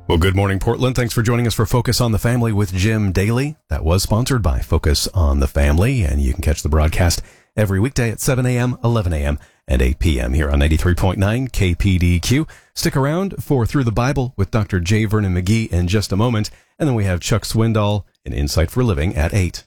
Well, good morning, Portland. Thanks for joining us for Focus on the Family with Jim Daly. That was sponsored by Focus on the Family, and you can catch the broadcast every weekday at 7 a.m., 11 a.m., and 8 p.m. here on 93.9 KPDQ. Stick around for Through the Bible with Dr. J. Vernon McGee in just a moment, and then we have Chuck Swindoll in Insight for Living at 8.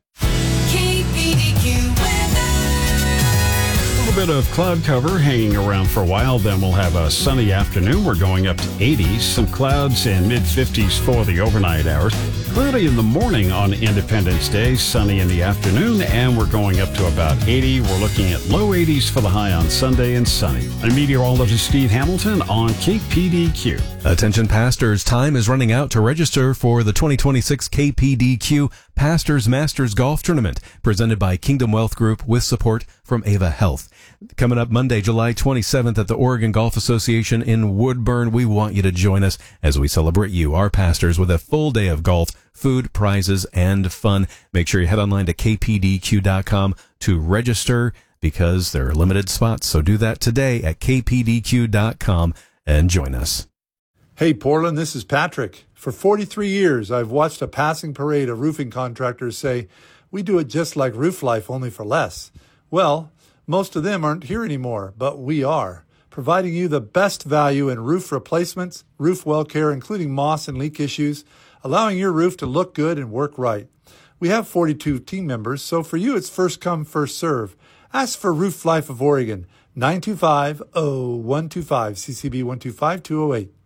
A bit of cloud cover hanging around for a while, then we'll have a sunny afternoon. We're going up to 80s, some clouds and mid-50s for the overnight hours. Cloudy in the morning on Independence Day, sunny in the afternoon, and we're going up to about 80. We're looking at low 80s for the high on Sunday and sunny. I'm meteorologist Steve Hamilton on KPDQ. Attention pastors, time is running out to register for the 2026 KPDQ Pastors Masters Golf Tournament, presented by Kingdom Wealth Group with support from Ava Health. Coming up Monday, July 27th at the Oregon Golf Association in Woodburn. We want you to join us as we celebrate you, our pastors, with a full day of golf, food, prizes, and fun. Make sure you head online to kpdq.com to register because there are limited spots. So do that today at kpdq.com and join us. Hey, Portland, this is Patrick. For 43 years, I've watched a passing parade of roofing contractors say, "We do it just like Roof Life, only for less." Well, most of them aren't here anymore, but we are, providing you the best value in roof replacements, roof well care, including moss and leak issues, allowing your roof to look good and work right. We have 42 team members, so for you it's first come, first serve. Ask for Roof Life of Oregon, 925-0125, CCB 125208.